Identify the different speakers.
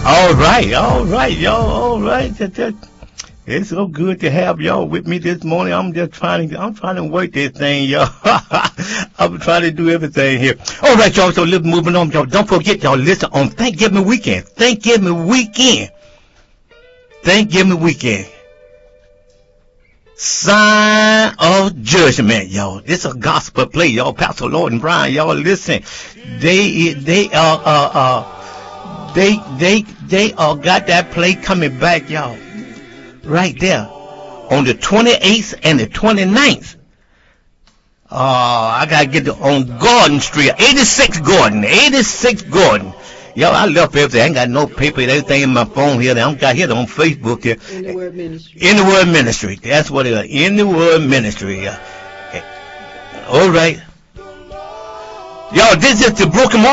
Speaker 1: All right, y'all, all right. It's so good to have y'all with me this morning. I'm trying to work this thing, y'all. I'm trying to do everything here. All right, y'all, so let's moving on, y'all. Don't forget, y'all, listen on Thanksgiving weekend. Sign of Judgment, y'all. This is a gospel play, y'all. Pastor Lord and Brian, y'all, listen. They got that play coming back, y'all. Right there on the 28th and the 29th. I gotta get on Gordon Street, 86 Gordon. Yo, I left everything. I ain't got no paper, everything in my phone here. I got here on Facebook here.
Speaker 2: In the Word Ministry.
Speaker 1: In the Word Ministry. That's what it is. In the Word Ministry. All right. Yo, this is the Broken